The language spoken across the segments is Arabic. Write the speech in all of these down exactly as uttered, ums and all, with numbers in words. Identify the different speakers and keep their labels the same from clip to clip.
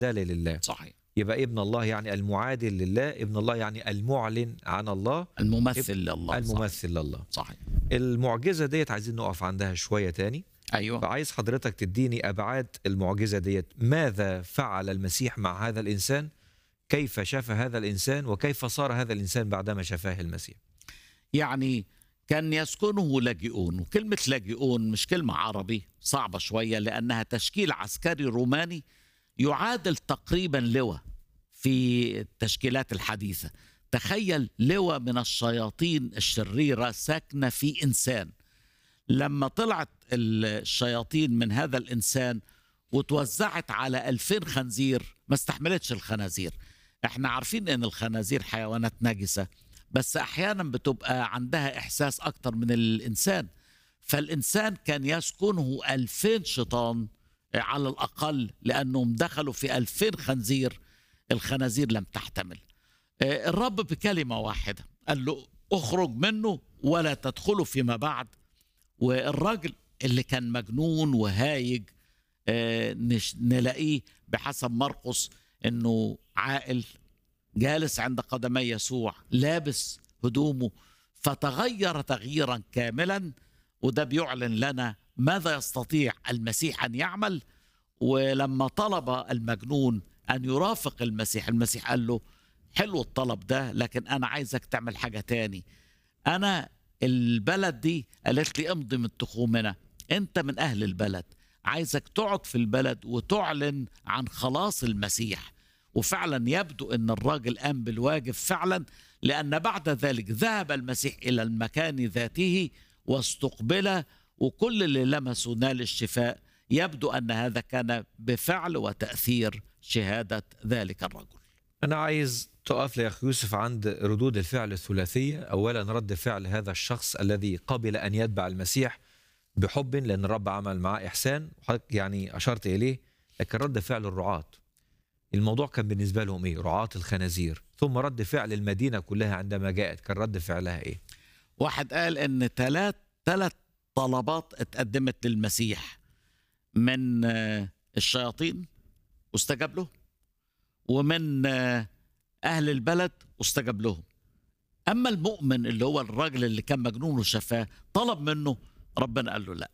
Speaker 1: لله.
Speaker 2: صحيح.
Speaker 1: يبقى ابن الله يعني المعادل لله، ابن الله يعني المعلن عن الله،
Speaker 2: الممثل لله.
Speaker 1: الممثل
Speaker 2: صحيح.
Speaker 1: لله.
Speaker 2: صحيح.
Speaker 1: المعجزة ديت عايزين نقف عندها شوية تاني.
Speaker 2: أيوة.
Speaker 1: فعايز حضرتك تديني أبعاد المعجزة ديت، ماذا فعل المسيح مع هذا الإنسان؟ كيف شاف هذا الإنسان؟ وكيف صار هذا الإنسان بعدما شافاه المسيح؟
Speaker 2: يعني كان يسكنه لاجئون، وكلمة لاجئون مش كلمة عربي، صعبة شوية لأنها تشكيل عسكري روماني يعادل تقريبا لواء في التشكيلات الحديثة. تخيل لواء من الشياطين الشريرة ساكنة في إنسان. لما طلعت الشياطين من هذا الإنسان وتوزعت على ألفين خنزير، ما استحملتش الخنازير. احنا عارفين ان الخنازير حيوانات نجسة، بس احيانا بتبقى عندها احساس اكتر من الانسان. فالانسان كان يسكنه ألفين شيطان على الاقل، لانهم دخلوا في ألفين خنزير. الخنازير لم تحتمل. الرب بكلمة واحدة قال له اخرج منه ولا تدخله فيما بعد. والراجل اللي كان مجنون وهايج نلاقيه بحسب مرقس انه عاقل جالس عند قدمي يسوع لابس هدومه، فتغير تغييرا كاملا. وده بيعلن لنا ماذا يستطيع المسيح ان يعمل. ولما طلب المجنون ان يرافق المسيح، المسيح قال له حلو الطلب ده، لكن انا عايزك تعمل حاجة تاني. انا البلد دي قالت لي امضي من تخومنا، انت من اهل البلد، عايزك تقعد في البلد وتعلن عن خلاص المسيح. وفعلا يبدو ان الراجل قام بالواجب فعلا، لان بعد ذلك ذهب المسيح الى المكان ذاته واستقبله، وكل اللي لمسوا نال الشفاء. يبدو ان هذا كان بفعل وتأثير شهادة ذلك الرجل.
Speaker 1: أنا عايز تقف لي يا أخي يوسف عند ردود الفعل الثلاثية. أولا رد فعل هذا الشخص الذي قبل أن يتبع المسيح بحب، لأن الرب عمل معاه إحسان يعني أشرت إليه. لكن رد فعل الرعاة، الموضوع كان بالنسبة لهم إيه؟ رعاة الخنازير. ثم رد فعل المدينة كلها عندما جاءت، كان رد فعلها إيه؟
Speaker 2: واحد قال إن ثلاث ثلاث طلبات اتقدمت للمسيح من الشياطين واستجاب له، ومن أهل البلد واستجاب لهم. أما المؤمن اللي هو الراجل اللي كان مجنون وشفاه، طلب منه، ربنا قال له لا.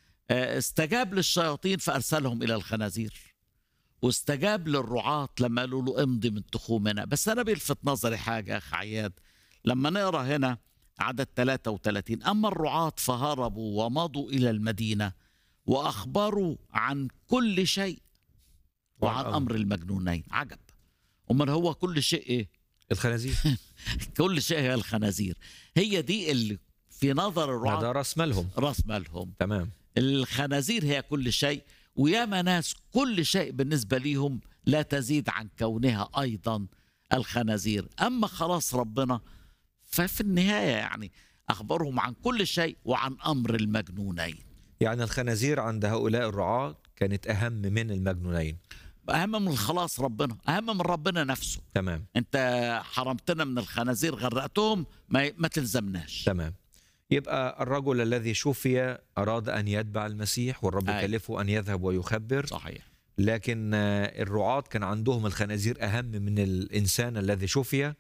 Speaker 2: استجاب للشياطين فأرسلهم إلى الخنازير، واستجاب للرعاة لما قالوا له امضي من تخومنا. بس أنا بيلفت نظري حاجة أخ عياد، لما نقرأ هنا عدد ثلاثة وثلاثين، أما الرعاة فهربوا ومضوا إلى المدينة وأخبروا عن كل شيء وعن أمر المجنونين. عجب. أمال هو كل شيء إيه؟
Speaker 1: الخنازير.
Speaker 2: كل شيء هي الخنازير. هي دي اللي في نظر الرعاة
Speaker 1: ده راس مالهم.
Speaker 2: راس مالهم.
Speaker 1: تمام.
Speaker 2: الخنازير هي كل شيء، وياما ناس كل شيء بالنسبة ليهم لا تزيد عن كونها أيضا الخنازير. أما خلاص ربنا ففي النهاية يعني أخبرهم عن كل شيء وعن أمر المجنونين.
Speaker 1: يعني الخنازير عند هؤلاء الرعاة كانت أهم من المجنونين،
Speaker 2: أهم من الخلاص ربنا، أهم من ربنا نفسه.
Speaker 1: تمام.
Speaker 2: أنت حرمتنا من الخنازير، غرقتهم، ما, ما تلزمناش.
Speaker 1: تمام. يبقى الرجل الذي شفي أراد أن يتبع المسيح، والرب
Speaker 2: أي.
Speaker 1: كلفه أن يذهب ويخبر.
Speaker 2: صحيح.
Speaker 1: لكن الرعاة كان عندهم الخنازير أهم من الإنسان الذي شفي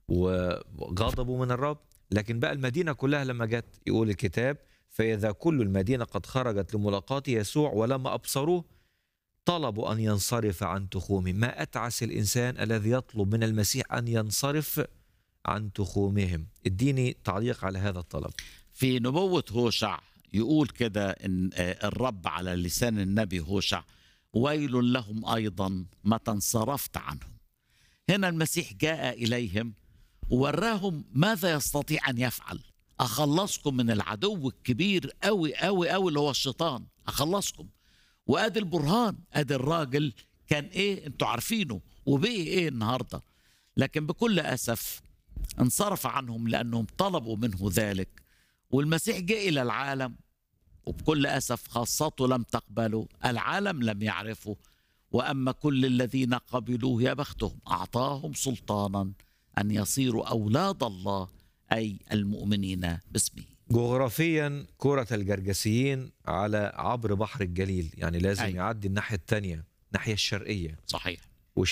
Speaker 1: وغضبوا من الرب. لكن بقى المدينة كلها لما جت، يقول الكتاب فإذا كل المدينة قد خرجت لملاقاة يسوع ولما أبصروه طلبوا أن ينصرف عن تخومهم. ما أتعس الإنسان الذي يطلب من المسيح أن ينصرف عن تخومهم. اديني تعليق على هذا الطلب.
Speaker 2: في نبوة هوشع يقول كده إن الرب على لسان النبي هوشع ويل لهم أيضا متى انصرفت عنهم. هنا المسيح جاء إليهم ووراهم ماذا يستطيع أن يفعل. أخلصكم من العدو الكبير أوي أوي أوي اللي هو الشيطان، أخلصكم. وادي البرهان، ادي الراجل كان ايه انتوا عارفينه وبقي ايه النهارده. لكن بكل اسف انصرف عنهم لانهم طلبوا منه ذلك. والمسيح جاء الى العالم، وبكل اسف خاصته لم تقبله، العالم لم يعرفه. واما كل الذين قبلوه يا بختهم، اعطاهم سلطانا ان يصيروا اولاد الله، اي المؤمنين باسمه.
Speaker 1: جغرافيا كرة الجرجسيين على عبر بحر الجليل، يعني لازم
Speaker 2: أي.
Speaker 1: يعدي الناحية الثانية، الناحية الشرقية.
Speaker 2: صحيح.